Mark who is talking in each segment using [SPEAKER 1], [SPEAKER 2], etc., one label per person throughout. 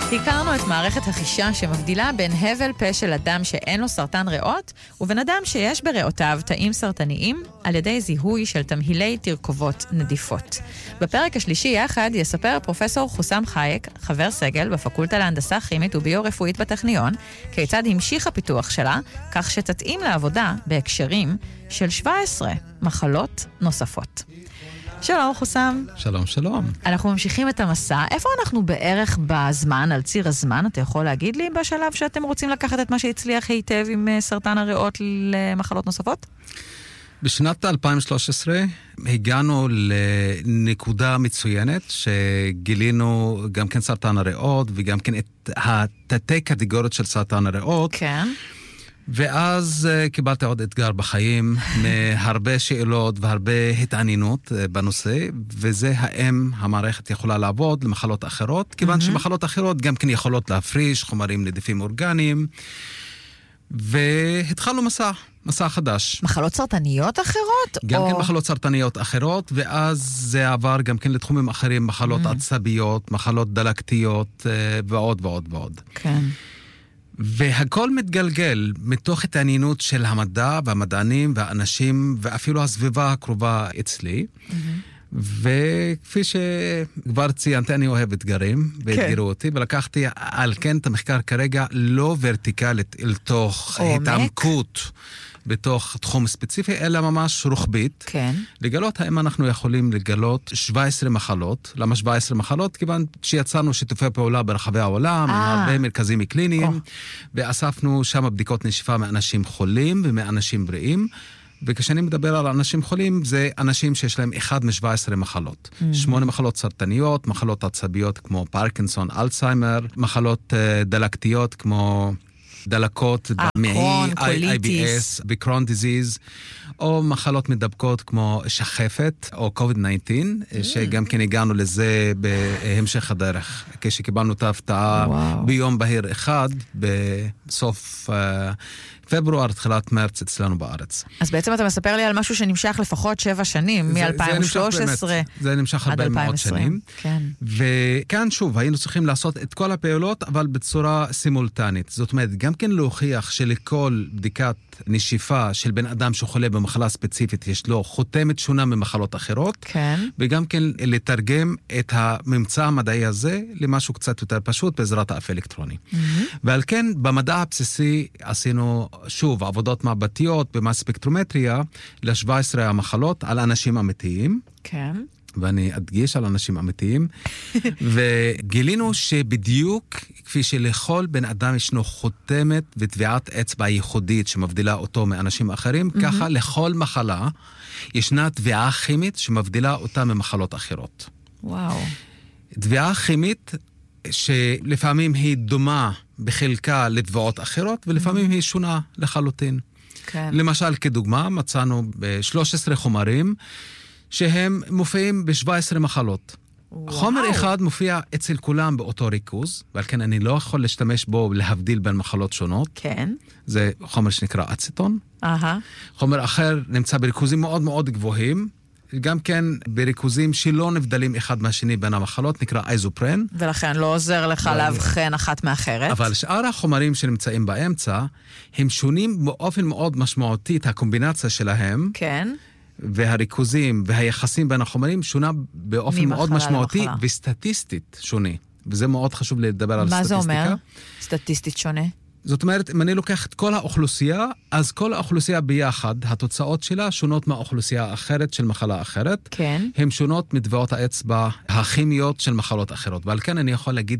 [SPEAKER 1] הכרנו את מערכת החישה שמבדילה בין הבל פה של אדם שאין לו סרטן ריאות ובין אדם שיש בריאותיו תאים סרטניים על ידי זיהוי של תמהילי תרכובות נדיפות. בפרק השלישי יחד יספר פרופסור חוסם חייק, חבר סגל בפקולטה להנדסה כימית וביו-רפואית בטכניון, כיצד המשיך הפיתוח שלה, כך שתתאים לעבודה בהקשרים של 17 מחלות נוספות. שלום חוסם.
[SPEAKER 2] שלום, שלום.
[SPEAKER 1] אנחנו ממשיכים את המסע. איפה אנחנו בערך בזמן, על ציר הזמן? אתה יכול להגיד לי בשלב שאתם רוצים לקחת את מה שהצליח היטב עם סרטן הריאות למחלות נוספות?
[SPEAKER 2] בשנת 2013 הגענו לנקודה מצוינת שגילינו גם כן סרטן הריאות וגם כן את התתי קטגוריות של סרטן הריאות.
[SPEAKER 1] כן.
[SPEAKER 2] ואז קיבלתי עוד אתגר בחיים, מהרבה שאלות והרבה התעניינות בנושא, וזה האם המערכת יכולה לעבוד למחלות אחרות, כיוון שמחלות אחרות גם כן יכולות להפריש חומרים נדיפים אורגניים, והתחלנו מסע חדש.
[SPEAKER 1] מחלות סרטניות אחרות?
[SPEAKER 2] גם כן מחלות סרטניות אחרות, ואז זה עבר גם כן לתחומים אחרים, מחלות עצביות, מחלות דלקתיות, ועוד ועוד ועוד.
[SPEAKER 1] כן.
[SPEAKER 2] והכל מתגלגל מתוך התעניינות של המדע והמדענים והאנשים ואפילו הסביבה הקרובה אצלי. וכפי שכבר ציינתי, אני אוהב אתגרים, והתגרו אותי, ולקחתי על כן את המחקר כרגע לא ורטיקלית אל תוך התעמקות בתוך תחום ספציפי, אלא ממש רוחבית.
[SPEAKER 1] כן.
[SPEAKER 2] לגלות האם אנחנו יכולים לגלות 17 מחלות. למה 17 מחלות? כיוון שיצרנו שיתופי פעולה ברחבי העולם, עם הרבה מרכזים קליניים, ואספנו שם בדיקות נשיפה מאנשים חולים ומאנשים בריאים. וכשאני מדבר על אנשים חולים, זה אנשים שיש להם 1 מ-17 מחלות. 8 מחלות סרטניות, מחלות עצביות כמו פרקינסון, אלצהיימר, מחלות דלקתיות כמו דלקות במעי, IBS וקרון דיזיז, או מחלות מדבקות כמו שחפת או COVID-19, שגם כן הגענו לזה בהמשך הדרך, כשקיבלנו את ההפתעה ביום בהיר אחד בסוף פברואר, תחילת מרץ אצלנו בארץ.
[SPEAKER 1] אז בעצם אתה מספר לי על משהו שנמשך לפחות 7 שנים, מ-2013
[SPEAKER 2] זה נמשך הרבה מאוד שנים.
[SPEAKER 1] כן.
[SPEAKER 2] וכאן שוב, היינו צריכים לעשות את כל הפעולות, אבל בצורה סימולטנית. זאת אומרת, גם כן להוכיח שלכל בדיקת נשיפה של בן אדם שחולה במחלה ספציפית, יש לו חותמת שונה ממחלות אחרות.
[SPEAKER 1] כן.
[SPEAKER 2] וגם כן לתרגם את הממצא המדעי הזה למשהו קצת יותר פשוט בעזרת האף אלקטרוני. ועל כן, במדע הבסיסי עשינו שוב עבודות מעבדתיות במספקטרומטריה ל-17 המחלות על אנשים אמיתיים.
[SPEAKER 1] כן.
[SPEAKER 2] ואני אדגיש על אנשים אמיתיים. וגילינו שבדיוק כפי שלכל בן אדם ישנו חותמת וטביעת אצבע ייחודית שמבדילה אותו מאנשים אחרים, ככה לכל מחלה ישנה טביעה כימית שמבדילה אותה ממחלות אחרות.
[SPEAKER 1] וואו.
[SPEAKER 2] טביעה כימית שלפעמים היא דומה בחלקה לטביעות אחרות, ולפעמים היא שונה לחלוטין.
[SPEAKER 1] כן.
[SPEAKER 2] למשל, כדוגמה, מצאנו ב-13 חומרים שהם מופיעים ב-17 מחלות. וואו. חומר אחד מופיע אצל כולם באותו ריכוז, ועל כן אני לא יכול להשתמש בו להבדיל בין מחלות שונות.
[SPEAKER 1] כן.
[SPEAKER 2] זה חומר שנקרא אצטון. חומר אחר נמצא בריכוזים מאוד מאוד גבוהים, גם כן בריכוזים שלא נבדלים אחד מהשני בין המחלות, נקרא איזופרן.
[SPEAKER 1] ולכן לא עוזר לך להבחן אחת מאחרת.
[SPEAKER 2] אבל שאר החומרים שנמצאים באמצע, הם שונים באופן מאוד משמעותי, את הקומבינציה שלהם.
[SPEAKER 1] כן.
[SPEAKER 2] והריכוזים והיחסים בין החומרים שונה באופן מאוד משמעותי וסטטיסטית שונה. וזה מאוד חשוב לדבר על סטטיסטיקה.
[SPEAKER 1] מה זה אומר? סטטיסטית שונה?
[SPEAKER 2] זאת אומרת, אם אני לוקח את כל האוכלוסייה, אז כל האוכלוסייה ביחד, התוצאות שלה שונות מהאוכלוסייה האחרת של מחלה אחרת.
[SPEAKER 1] כן.
[SPEAKER 2] הן שונות מטביעות האצבע הכימיות של מחלות אחרות. ועל כן אני יכול להגיד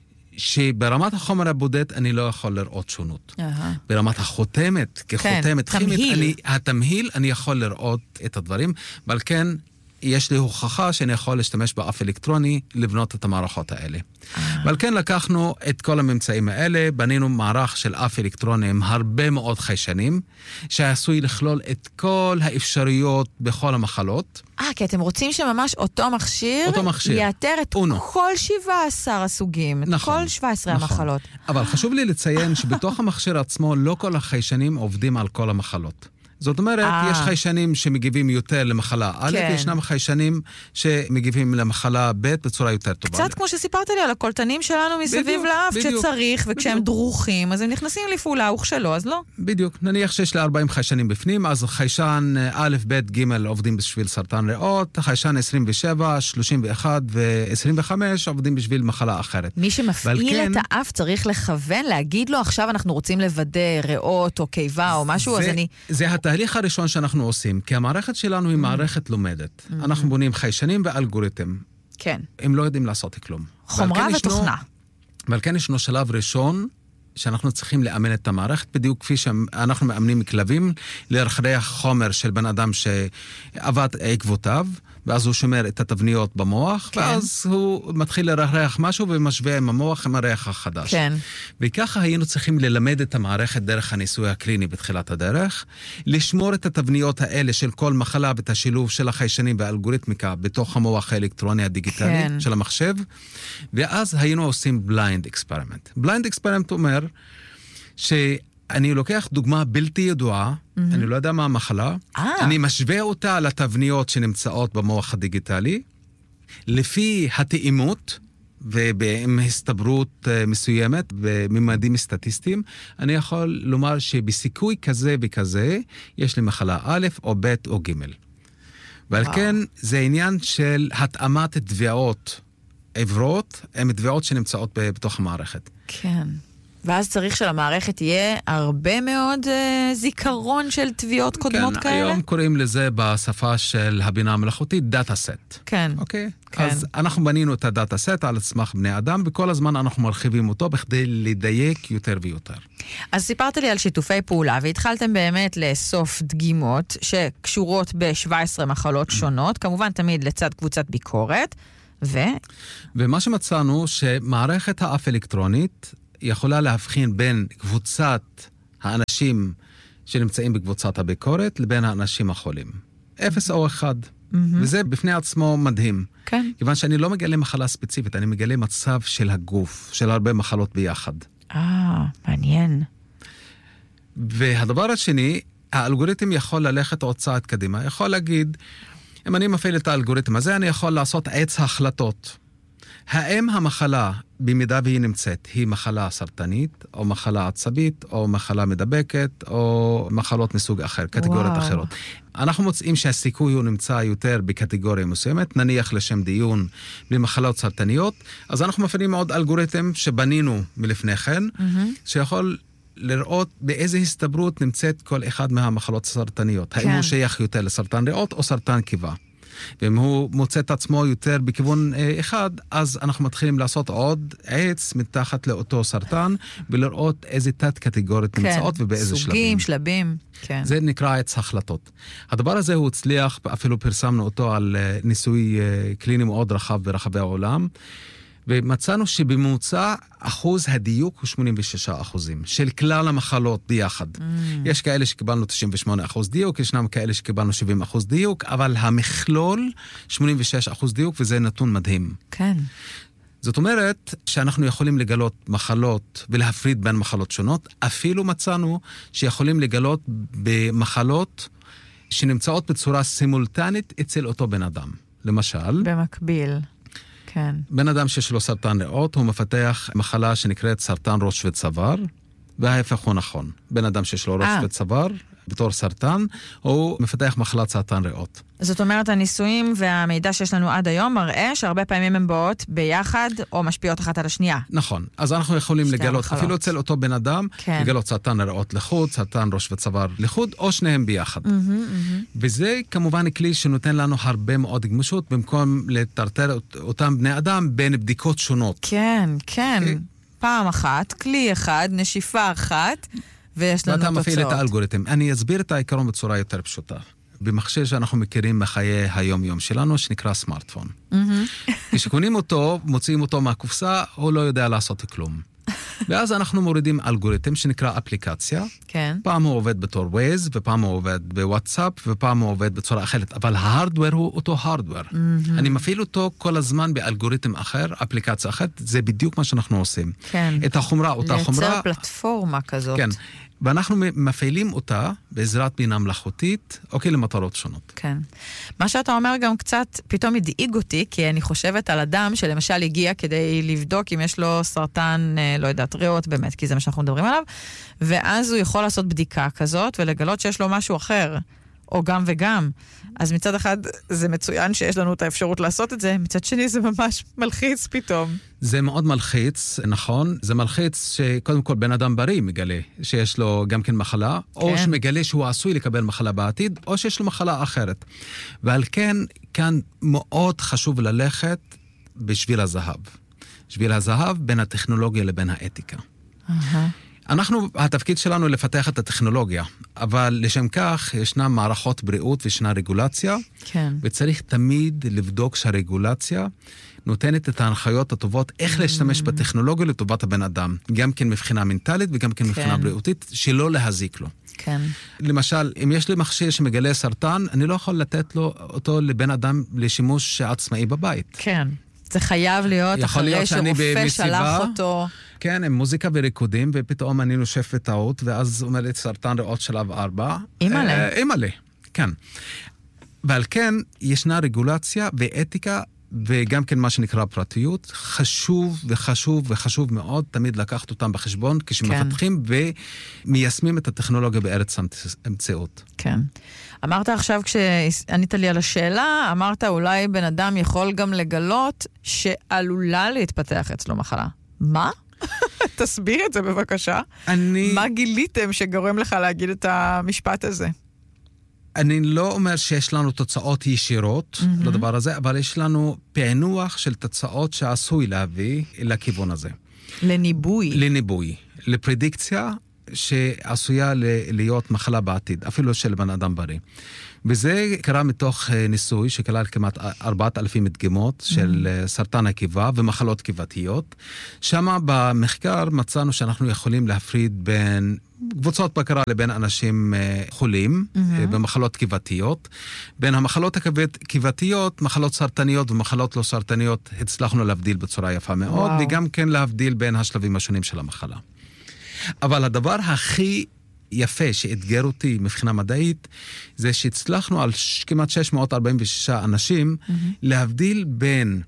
[SPEAKER 2] שברמת החומר הבודד אני לא יכול לראות שונות. ברמת החותמת, כחותמת כימית, התמהיל, אני יכול לראות את הדברים. ועל כן יש לי הוכחה שאני יכול להשתמש באף אלקטרוני לבנות את המערכות האלה. ועל כן לקחנו את כל הממצאים האלה, בנינו מערך של אף אלקטרוני עם הרבה מאוד חיישנים, שעשוי לכלול את כל האפשרויות בכל המחלות.
[SPEAKER 1] כי אתם רוצים שממש אותו מכשיר יאתר את כל 17 הסוגים, את כל 17 המחלות.
[SPEAKER 2] אבל חשוב לי לציין שבתוך המכשיר עצמו לא כל החיישנים עובדים על כל המחלות. זאת אומרת, יש חיישנים שמגיבים יותר למחלה א', ישנם חיישנים שמגיבים למחלה ב' בצורה יותר טובה.
[SPEAKER 1] קצת כמו שסיפרת לי על הקולטנים שלנו מסביב לאף, כשצריך, וכשהם דרוכים, אז הם נכנסים לפעולה, וכשלא, אז לא.
[SPEAKER 2] בדיוק. נניח שיש לה 40 חיישנים בפנים, אז חיישן א', ב', ג' עובדים בשביל סרטן ריאות, חיישן 27, 31 ו-25 עובדים בשביל מחלה אחרת.
[SPEAKER 1] מי שמפעיל את האף צריך לכוון, להגיד לו, עכשיו אנחנו רוצים לוודא ריאות או קיבה או משהו, אז אני...
[SPEAKER 2] זה התהליך הראשון שאנחנו עושים, כי המערכת שלנו היא מערכת לומדת. אנחנו בונים חיישנים ואלגוריתם.
[SPEAKER 1] כן.
[SPEAKER 2] הם לא יודעים לעשות כלום.
[SPEAKER 1] חומרה ותוכנה.
[SPEAKER 2] אבל כן ישנו שלב ראשון, שאנחנו צריכים לאמן את המערכת, בדיוק כפי שאנחנו מאמנים כלבים, לרחרח חומר של בן אדם שעבד עקבותיו, ואז הוא שומר את התבניות במוח, כן. ואז הוא מתחיל לרחרח משהו ומשווה עם המוח עם הריח החדש.
[SPEAKER 1] כן.
[SPEAKER 2] וככה היינו צריכים ללמד את המערכת דרך הניסוי הקליני בתחילת הדרך, לשמור את התבניות האלה של כל מחלה ואת השילוב של החיישנים והאלגוריתמיקה בתוך המוח האלקטרוני הדיגיטלי כן. של המחשב, ואז היינו עושים בליינד אקספרימנט. בליינד אקספרימנט אומר שאני לוקח דוגמה בלתי ידועה, אני לא יודע מה המחלה, אני משווה אותה לתבניות שנמצאות במוח הדיגיטלי, לפי התאימות ובהסתברות מסוימת, בממדים סטטיסטיים, אני יכול לומר שבסיכוי כזה וכזה, יש לי מחלה א' או ב' או ג'. ועל כן זה עניין של התאמת תביעות עברות, הן תביעות שנמצאות בתוך המערכת.
[SPEAKER 1] כן. ואז צריך שלמערכת יהיה הרבה מאוד זיכרון של תביעות קודמות
[SPEAKER 2] כן,
[SPEAKER 1] כאלה?
[SPEAKER 2] כן, היום קוראים לזה בשפה של הבינה המלאכותית דאטה סט.
[SPEAKER 1] כן.
[SPEAKER 2] אוקיי?
[SPEAKER 1] כן.
[SPEAKER 2] אז אנחנו בנינו את הדאטה סט על סמך בני אדם, וכל הזמן אנחנו מרחיבים אותו בכדי לדייק יותר ויותר.
[SPEAKER 1] אז סיפרת לי על שיתופי פעולה, והתחלתם באמת לאסוף דגימות שקשורות ב-17 מחלות שונות, כמובן תמיד לצד קבוצת ביקורת,
[SPEAKER 2] ומה שמצאנו שמערכת האף אלקטרונית יכולה להבחין בין קבוצת האנשים שנמצאים בקבוצת הביקורת לבין האנשים החולים. 0 או 1. וזה בפני עצמו מדהים.
[SPEAKER 1] כן.
[SPEAKER 2] כיוון שאני לא מגלה מחלה ספציפית, אני מגלה מצב של הגוף, של הרבה מחלות ביחד.
[SPEAKER 1] מעניין.
[SPEAKER 2] והדבר השני, האלגוריתם יכול ללכת עוד צעד קדימה. יכול להגיד, אם אני מפעיל את האלגוריתם הזה, אני יכול לעשות עץ החלטות. האם המחלה, במידה והיא נמצאת, היא מחלה סרטנית, או מחלה עצבית, או מחלה מדבקת, או מחלות מסוג אחר, קטגוריות אחרות. אנחנו מוצאים שהסיכוי הוא נמצא יותר בקטגוריה מסוימת, נניח לשם דיון במחלות סרטניות, אז אנחנו מפעילים עוד אלגוריתם שבנינו מלפני כן, שיכול לראות באיזה הסתברות נמצאת כל אחד מהמחלות הסרטניות. האם הוא שייך יותר לסרטן ריאות או סרטן קיבה. ואם הוא מוצא את עצמו יותר בכיוון אחד, אז אנחנו מתחילים לעשות עוד עץ מתחת לאותו סרטן, ולראות איזה תת קטגוריות נמצאות ובאיזה שלבים.
[SPEAKER 1] שלבים. כן.
[SPEAKER 2] זה נקרא עץ החלטות. הדבר הזה הוא הצליח, אפילו פרסמנו אותו על ניסוי קליני מאוד רחב ברחבי העולם, ומצאנו שבממוצע אחוז הדיוק הוא 86% של כלל המחלות ביחד. יש כאלה שקיבלנו 98% דיוק, ישנם כאלה שקיבלנו 70% דיוק, אבל המכלול 86% דיוק, וזה נתון מדהים.
[SPEAKER 1] כן.
[SPEAKER 2] זאת אומרת שאנחנו יכולים לגלות מחלות ולהפריד בין מחלות שונות, אפילו מצאנו שיכולים לגלות במחלות שנמצאות בצורה סימולטנית אצל אותו בן אדם. למשל,
[SPEAKER 1] במקביל. כן.
[SPEAKER 2] בן אדם שיש לו סרטן ריאות, הוא מפתח מחלה שנקראת סרטן ראש וצוואר, וההפך הוא נכון. בן אדם שיש לו ראש וצוואר, בתור סרטן, הוא מפתח מחלת סרטן ריאות.
[SPEAKER 1] זאת אומרת, הניסויים והמידע שיש לנו עד היום מראה שהרבה פעמים הן באות ביחד או משפיעות אחת על השנייה.
[SPEAKER 2] נכון. אז אנחנו יכולים לגלות, אפילו אצל אותו בן אדם, לגלות סרטן ריאות לחוד, סרטן ראש וצוואר לחוד, או שניהם ביחד. וזה כמובן כלי שנותן לנו הרבה מאוד גמישות, במקום לטרטר אותם בני אדם בין בדיקות שונות.
[SPEAKER 1] כן, כן. פעם אחת, כלי אחד, נשיפה אחת, ויש לנו תוצאות.
[SPEAKER 2] ואתה מפעיל את האלגוריתם. אני אסביר את העיקרון בצורה יותר פשוטה. במחשב שאנחנו מכירים מחיי היום-יום שלנו, שנקרא סמארטפון. כשקונים אותו, מוציאים אותו מהקופסה, הוא לא יודע לעשות כלום. ואז אנחנו מורידים אלגוריתם שנקרא אפליקציה.
[SPEAKER 1] כן.
[SPEAKER 2] פעם הוא עובד בתור ווייז, ופעם הוא עובד בוואטסאפ, ופעם הוא עובד בצורה אחרת. אבל ההארדוור הוא אותו הארדוור. אני מפעיל אותו כל הזמן באלגוריתם אחר, אפליקציה אחרת, זה בדיוק מה שאנחנו עושים.
[SPEAKER 1] כן.
[SPEAKER 2] את החומרה, אותה חומרה.
[SPEAKER 1] לייצר פלטפורמה כזאת.
[SPEAKER 2] כן. ואנחנו מפעילים אותה בעזרת בינה מלאכותית, למטרות שונות.
[SPEAKER 1] כן. מה שאתה אומר גם קצת פתאום הדאיג אותי, כי אני חושבת על אדם שלמשל הגיע כדי לבדוק אם יש לו סרטן, לא יודעת, ריאות באמת, כי זה מה שאנחנו מדברים עליו, ואז הוא יכול לעשות בדיקה כזאת ולגלות שיש לו משהו אחר, או גם וגם. אז מצד אחד זה מצוין שיש לנו את האפשרות לעשות את זה, מצד שני זה ממש מלחיץ פתאום.
[SPEAKER 2] זה מאוד מלחיץ, נכון. זה מלחיץ שקודם כל בן אדם בריא מגלה שיש לו גם כן מחלה, כן. או שמגלה שהוא עשוי לקבל מחלה בעתיד, או שיש לו מחלה אחרת. ועל כן, כאן מאוד חשוב ללכת בשביל הזהב. שביל הזהב בין הטכנולוגיה לבין האתיקה. התפקיד שלנו לפתח את הטכנולוגיה, אבל לשם כך ישנה מערכות בריאות וישנה רגולציה,
[SPEAKER 1] כן.
[SPEAKER 2] וצריך תמיד לבדוק שהרגולציה נותנת את ההנחיות הטובות, איך להשתמש בטכנולוגיה לטובת הבן אדם, גם כן מבחינה מנטלית וגם כן מבחינה בריאותית, שלא להזיק לו.
[SPEAKER 1] כן.
[SPEAKER 2] למשל, אם יש לי מכשיר שמגלה סרטן, אני לא יכול לתת אותו לבן אדם לשימוש עצמאי בבית.
[SPEAKER 1] כן. זה חייב להיות אחרי שרופא שלח אותו.
[SPEAKER 2] כן, עם מוזיקה וריקודים, ופתאום אני נושף בטעות, ואז אומר לי סרטן ריאות שלב 4. אימאלה, כן. ועל כן, ישנה רגולציה ואתיקה, וגם כן מה שנקרא פרטיות, חשוב וחשוב וחשוב מאוד תמיד לקחת אותם בחשבון, כשמפתחים ומיישמים את הטכנולוגיה בארץ המציאות.
[SPEAKER 1] כן. אמרת עכשיו, כשענית לי על השאלה, אמרת אולי בן אדם יכול גם לגלות שעלולה להתפתח אצלו מחלה. מה? תסביר את זה בבקשה. מה גיליתם שגורם לך להגיד את המשפט הזה?
[SPEAKER 2] אני לא אומר שיש לנו תוצאות ישירות לדבר הזה, אבל יש לנו פענוח של תוצאות שעשוי להביא לכיוון הזה.
[SPEAKER 1] לניבוי.
[SPEAKER 2] לניבוי. לפרדיקציה שעשויה להיות מחלה בעתיד, אפילו של בן אדם בריא. וזה קרה מתוך ניסוי שכלל כמעט 4,000 דגימות של סרטן הקיבה ומחלות קיבתיות. שם במחקר מצאנו שאנחנו יכולים להפריד בין קבוצות בקרה לבין אנשים חולים במחלות קיבתיות. בין המחלות הקיבתיות, מחלות סרטניות ומחלות לא סרטניות, הצלחנו להבדיל בצורה יפה מאוד, וגם כן להבדיל בין השלבים השונים של המחלה. אבל הדבר הכי יפה שאתגר אותי מבחינה מדעית, זה שהצלחנו על כמעט 646 אנשים להבדיל בין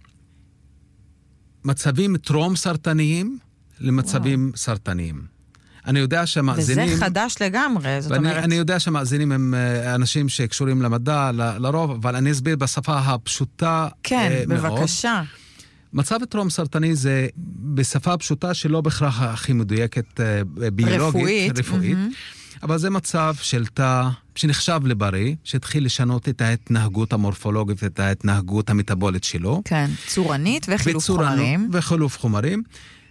[SPEAKER 2] מצבים טרום סרטניים למצבים סרטניים. אני יודע שהמאזינים...
[SPEAKER 1] וזה חדש לגמרי, זאת אומרת...
[SPEAKER 2] אני יודע שהמאזינים הם אנשים שקשורים למדע לרוב, אבל אני אסביר בשפה הפשוטה
[SPEAKER 1] כן,
[SPEAKER 2] מאוד.
[SPEAKER 1] בבקשה.
[SPEAKER 2] מצב טרום סרטני זה בשפה פשוטה שלא בהכרח הכי מדויקת ביולוגית, רפואית. אבל זה מצב של תא שנחשב לבריא, שהתחיל לשנות את ההתנהגות המורפולוגית ואת ההתנהגות המטבולית שלו.
[SPEAKER 1] כן, צורנית וחילוף חומרים.
[SPEAKER 2] וחילוף חומרים,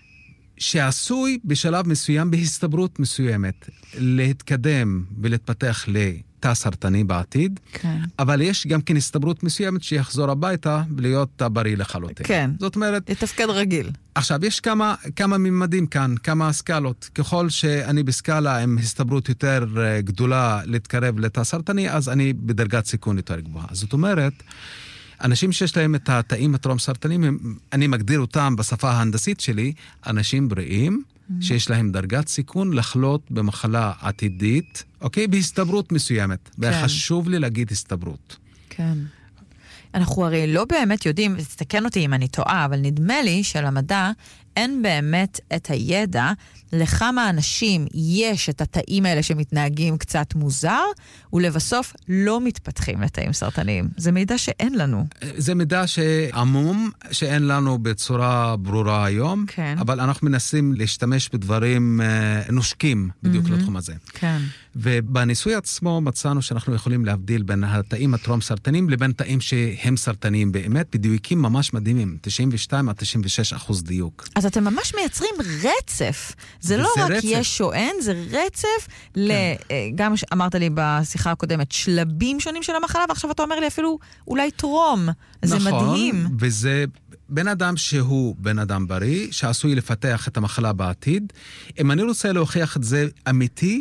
[SPEAKER 2] שעשוי בשלב מסוים בהסתברות מסוימת להתקדם ולהתפתח לתא סרטני בעתיד,
[SPEAKER 1] כן.
[SPEAKER 2] אבל יש גם כן הסתברות מסוימת שיחזור הביתה ולהיות תא בריא לחלוטין.
[SPEAKER 1] כן,
[SPEAKER 2] זאת אומרת...
[SPEAKER 1] לתפקד רגיל.
[SPEAKER 2] עכשיו, יש כמה ממדים כאן, כמה סקלות. ככל שאני בסקאלה עם הסתברות יותר גדולה להתקרב לתא סרטני, אז אני בדרגת סיכון יותר גבוהה. זאת אומרת, אנשים שיש להם את התאים הטרום סרטניים, אני מגדיר אותם בשפה ההנדסית שלי, אנשים בריאים, שיש להם דרגת סיכון לחלות במחלה עתידית, אוקיי? בהסתברות מסוימת. וחשוב לי להגיד הסתברות.
[SPEAKER 1] כן. אנחנו הרי לא באמת יודעים, תתקן אותי אם אני טועה, אבל נדמה לי שלמדע אין באמת את הידע לכמה אנשים יש את התאים האלה שמתנהגים קצת מוזר, ולבסוף לא מתפתחים לתאים סרטניים. זה מידע שאין לנו.
[SPEAKER 2] זה מידע שעמום, שאין לנו בצורה ברורה היום,
[SPEAKER 1] כן.
[SPEAKER 2] אבל אנחנו מנסים להשתמש בדברים נושקים בדיוק לתחום הזה.
[SPEAKER 1] כן.
[SPEAKER 2] ובניסוי עצמו מצאנו שאנחנו יכולים להבדיל בין התאים הטרום סרטניים לבין תאים שהם סרטניים באמת, בדיוקים ממש מדהימים, 92-96% דיוק.
[SPEAKER 1] אז אתם ממש מייצרים רצף. זה לא רק יש שואן, זה רצף, גם אמרת לי בשיחה הקודמת, שלבים שונים של המחלה, ועכשיו אתה אומר לי אפילו אולי טרום. זה מדהים.
[SPEAKER 2] נכון, וזה בן אדם שהוא בן אדם בריא, שעשוי לפתח את המחלה בעתיד. אם אני רוצה להוכיח את זה אמיתי,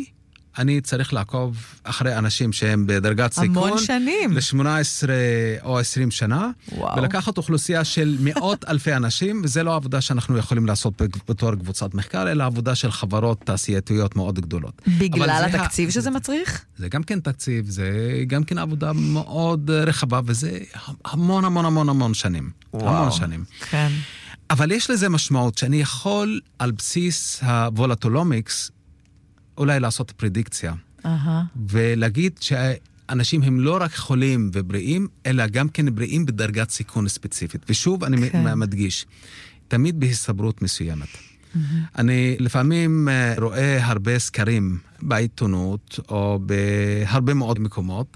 [SPEAKER 2] אני צריך לעקוב אחרי אנשים שהם בדרגת סיכון.
[SPEAKER 1] המון שנים.
[SPEAKER 2] ל-18 או 20 שנה.
[SPEAKER 1] וואו.
[SPEAKER 2] ולקחת אוכלוסייה של מאות אלפי אנשים, וזה לא עבודה שאנחנו יכולים לעשות בתור קבוצת מחקר, אלא עבודה של חברות תעשייתיות מאוד גדולות.
[SPEAKER 1] בגלל התקציב שזה מצריך?
[SPEAKER 2] זה גם כן תקציב, זה גם כן עבודה מאוד רחבה, וזה המון המון המון המון שנים.
[SPEAKER 1] וואו.
[SPEAKER 2] המון שנים.
[SPEAKER 1] כן.
[SPEAKER 2] אבל יש לזה משמעות שאני יכול על בסיס הוולטולומיקס אולי לעשות פרדיקציה. ולהגיד שאנשים הם לא רק חולים ובריאים, אלא גם כן בריאים בדרגת סיכון ספציפית. ושוב אני מדגיש, תמיד בהסתברות מסוימת. אני לפעמים רואה הרבה סקרים בעיתונות או בהרבה מאוד מקומות,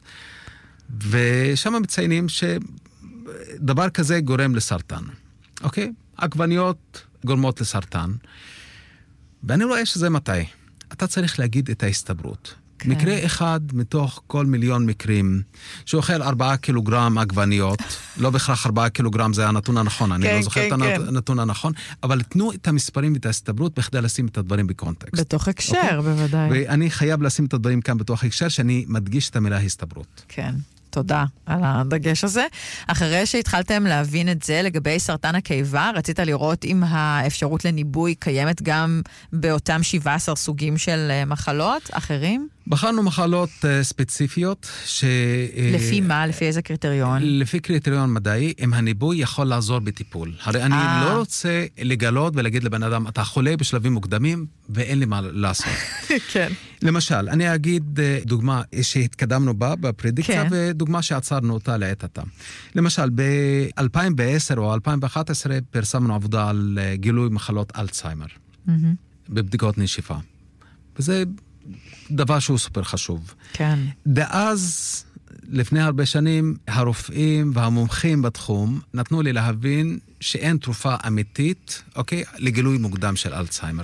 [SPEAKER 2] ושם מציינים שדבר כזה גורם לסרטן. אוקיי? עגבניות גורמות לסרטן. ואני רואה שזה מתי. אתה צריך להגיד את ההסתברות. כן. מקרה אחד מתוך כל מיליון מקרים, שאוכל 4 קילוגרם עגבניות, לא בהכרח 4 קילוגרם זה הנתון הנכון, אני לא זוכר את הנתון הנכון, אבל תנו את המספרים ואת ההסתברות בכדי לשים את הדברים בקונטקסט.
[SPEAKER 1] בתוך הקשר, בוודאי.
[SPEAKER 2] ואני חייב לשים את הדברים כאן בתוך הקשר, שאני מדגיש את המילה הסתברות.
[SPEAKER 1] כן. תודה על הדגש הזה. אחרי שהתחלתם להבין את זה לגבי סרטן הקיבה, רצית לראות אם האפשרות לניבוי קיימת גם באותם 17 סוגים של מחלות אחרים?
[SPEAKER 2] בחרנו מחלות ספציפיות
[SPEAKER 1] לפי מה? לפי איזה קריטריון?
[SPEAKER 2] לפי קריטריון מדעי, אם הניבוי יכול לעזור בטיפול. הרי אני לא רוצה לגלות ולהגיד לבן אדם, אתה חולה בשלבים מוקדמים ואין לי מה לעשות.
[SPEAKER 1] כן.
[SPEAKER 2] למשל, אני אגיד דוגמה שהתקדמנו בה בפרדיקציה, ודוגמה שעצרנו אותה לעת עתה. למשל, ב-2010 או 2011 פרסמנו עבודה על גילוי מחלות אלצהיימר, בבדיקות נשיפה. וזה דבר שהוא סופר חשוב.
[SPEAKER 1] כן.
[SPEAKER 2] דאז, לפני הרבה שנים, הרופאים והמומחים בתחום נתנו לי להבין שאין תרופה אמיתית, אוקיי, לגילוי מוקדם של אלצהיימר.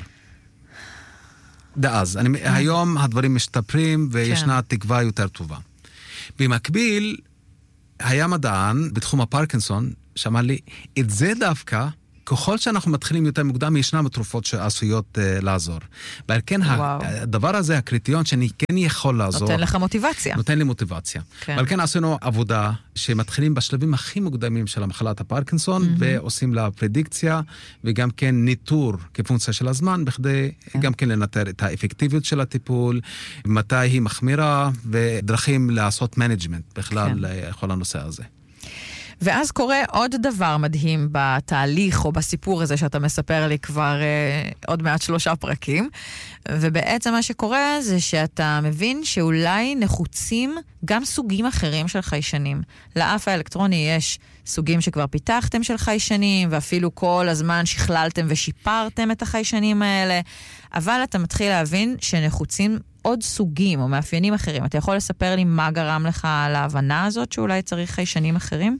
[SPEAKER 2] דאז. היום הדברים משתפרים וישנה תקווה יותר טובה. במקביל, היה מדען בתחום הפרקינסון, שאמר לי, את זה דווקא, ככל שאנחנו מתחילים יותר מוקדם, ישנם תרופות שעשויות לעזור. ועל כן הדבר הזה, הקריטריון שאני כן יכול לעזור.
[SPEAKER 1] נותן לך מוטיבציה.
[SPEAKER 2] נותן לי מוטיבציה. ועל כן עשינו עבודה שמתחילים בשלבים הכי מוקדמים של המחלת הפרקינסון, ועושים לה פרדיקציה, וגם כן ניטור כפונקציה של הזמן, בכדי גם כן לנטר את האפקטיביות של הטיפול, מתי היא מחמירה, ודרכים לעשות מנג'מנט בכלל לכל הנושא הזה.
[SPEAKER 1] ואז קורה עוד דבר מדהים בתהליך או בסיפור הזה שאתה מספר לי כבר עוד מעט 3 פרקים, ובעצם מה שקורה זה שאתה מבין שאולי נחוצים גם סוגים אחרים של חיישנים. לאף האלקטרוני יש סוגים שכבר פיתחתם של חיישנים, ואפילו כל הזמן שכללתם ושיפרתם את החיישנים האלה, אבל אתה מתחיל להבין שנחוצים עוד סוגים או מאפיינים אחרים. אתה יכול לספר לי מה גרם לך להבנה הזאת שאולי צריך חיישנים אחרים?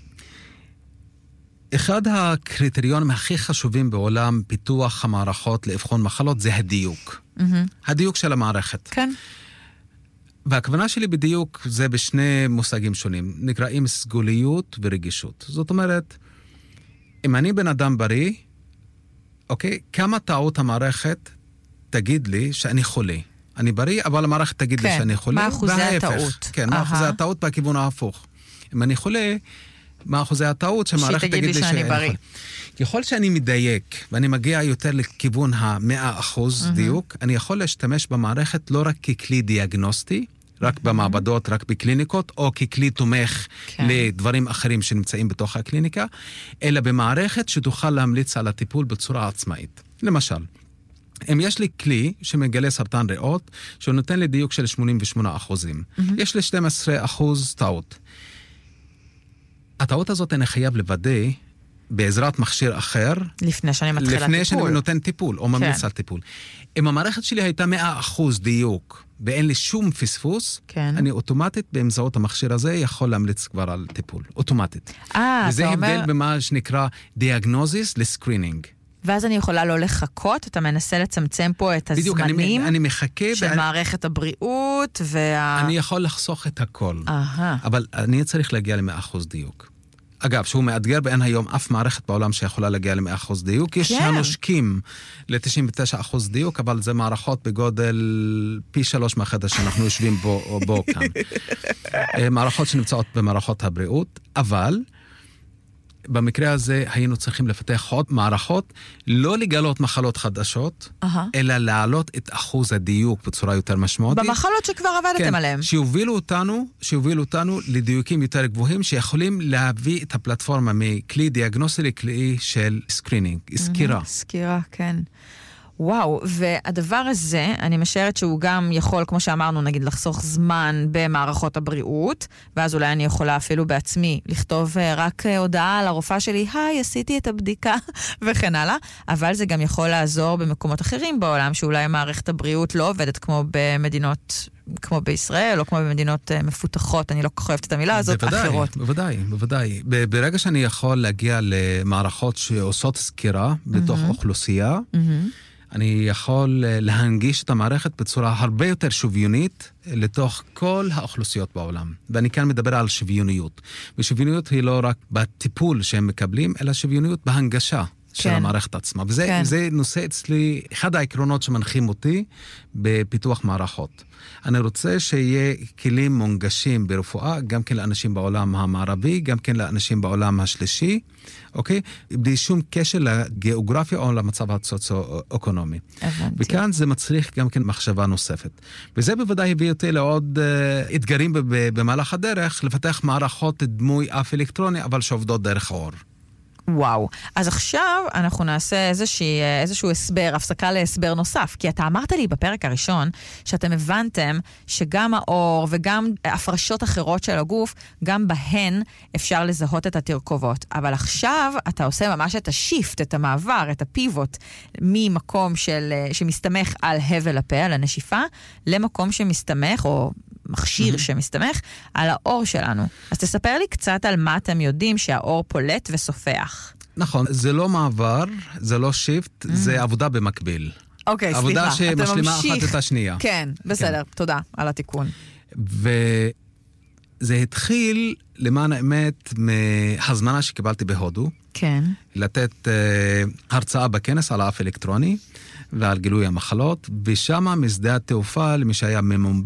[SPEAKER 2] אחד הקריטריונים הכי חשובים בעולם פיתוח המערכות לאבחון מחלות זה הדיוק. הדיוק של המערכת.
[SPEAKER 1] כן.
[SPEAKER 2] והכוונה שלי בדיוק זה בשני מושגים שונים. נקראים סגוליות ורגישות. זאת אומרת, אם אני בן אדם בריא, אוקיי, כמה טעות המערכת תגיד לי שאני חולה. אני בריא, אבל המערכת תגיד לי שאני חולה.
[SPEAKER 1] מה אחוזי הטעות?
[SPEAKER 2] כן, מה אחוזי הטעות בכיוון ההפוך. אם אני חולה, מה אחוזי הטעות שהמערכת תגיד לי שאני בריא. ככל שאני מדייק, ואני מגיע יותר לכיוון ה-100% דיוק, אני יכול להשתמש במערכת לא רק ככלי דיאגנוסטי, רק במעבדות, רק בקליניקות, או ככלי תומך לדברים אחרים שנמצאים בתוך הקליניקה, אלא במערכת שתוכל להמליץ על הטיפול בצורה עצמאית. למשל, אם יש לי כלי שמגלה סרטן ריאות, שהוא נותן לי דיוק של 88%, יש לי 12% טעות. הטעות הזאת אני חייב לוודא בעזרת מכשיר אחר.
[SPEAKER 1] לפני שאני מתחילה טיפול.
[SPEAKER 2] לפני שאני נותן טיפול, או ממליץ על טיפול. אם המערכת שלי הייתה 100% דיוק, ואין לי שום פספוס, אני אוטומטית באמצעות המכשיר הזה יכול להמליץ כבר על טיפול. אוטומטית. וזה הבדל במה שנקרא דיאגנוזיס לסקרינינג.
[SPEAKER 1] ואז אני יכולה לא לחכות, אתה מנסה לצמצם פה את הזמנים.
[SPEAKER 2] בדיוק, אני מחכה.
[SPEAKER 1] של מערכת הבריאות
[SPEAKER 2] אני יכול לחסוך את הכל. אבל אני צריך להגיע ל100% דיוק. אגב, שהוא מאתגר, ואין היום אף מערכת בעולם שיכולה להגיע ל100% דיוק. יש הנושקים ל-99% דיוק, אבל זה מערכות בגודל פי 3 מהחדר שאנחנו יושבים בו כאן. מערכות שנמצאות במערכות הבריאות, אבל במקרה הזה היינו צריכים לפתח עוד מערכות, לא לגלות מחלות חדשות, אלא להעלות את אחוז הדיוק בצורה יותר משמעותית.
[SPEAKER 1] במחלות שכבר עבדתם עליהן.
[SPEAKER 2] שיובילו אותנו לדיוקים יותר גבוהים, שיכולים להביא את הפלטפורמה מכלי דיאגנוסטי לכלי של סקרינינג, סקירה.
[SPEAKER 1] סקירה, כן. וואו, והדבר הזה, אני משערת שהוא גם יכול, כמו שאמרנו, נגיד, לחסוך זמן במערכות הבריאות, ואז אולי אני יכולה אפילו בעצמי לכתוב רק הודעה לרופאה שלי, היי, עשיתי את הבדיקה, וכן הלאה, אבל זה גם יכול לעזור במקומות אחרים בעולם, שאולי מערכת הבריאות לא עובדת כמו במדינות, כמו בישראל, או כמו במדינות מפותחות, אני לא כל כך אוהבת את המילה הזאת, אחרות.
[SPEAKER 2] בוודאי. ברגע שאני יכול להגיע למערכות שעושות סקירה בתוך אוכלוסייה, אני יכול להנגיש את המערכת בצורה הרבה יותר שוויונית לתוך כל האוכלוסיות בעולם. ואני כאן מדבר על שוויוניות. ושוויוניות היא לא רק בטיפול שהם מקבלים, אלא שוויוניות בהנגשה של המערכת עצמה. וזה נושא אצלי, אחד העקרונות שמנחים אותי בפיתוח מערכות. אני רוצה שיהיה כלים מונגשים ברפואה, גם כן לאנשים בעולם המערבי, גם כן לאנשים בעולם השלישי, אוקיי? בלי שום קשר לגיאוגרפיה או למצב הסוציו-אקונומי. וכאן זה מצריך גם כן מחשבה נוספת. וזה בוודאי הביא אותי לעוד אתגרים במהלך הדרך, לפתח מערכות דמוי אף אלקטרוני, אבל שעובדות דרך אור.
[SPEAKER 1] וואו. אז עכשיו אנחנו נעשה איזשהו הסבר, הפסקה להסבר נוסף, כי אתה אמרת לי בפרק הראשון שאתם הבנתם שגם האור וגם הפרשות אחרות של הגוף, גם בהן אפשר לזהות את התרכובות. אבל עכשיו אתה עושה ממש את השיפט, את המעבר, את הפיבוט, ממקום שמסתמך על הבל הפה, על הנשיפה, למקום שמסתמך, או מכשיר שמסתמך על האור שלנו. אז תספר לי קצת על מה אתם יודעים שהאור פולט וסופח.
[SPEAKER 2] נכון, זה לא מעבר, זה לא שיפט, זה עבודה במקביל.
[SPEAKER 1] אוקיי, סליחה.
[SPEAKER 2] עבודה שמשלימה אחת את השנייה.
[SPEAKER 1] כן, בסדר, תודה על התיקון.
[SPEAKER 2] וזה התחיל, למען האמת, מהזמנה שקיבלתי בהודו.
[SPEAKER 1] כן.
[SPEAKER 2] לתת הרצאה בכנס על האף אלקטרוני ועל גילוי המחלות, ושמה משדה התעופה, למי שהיה ממומבי,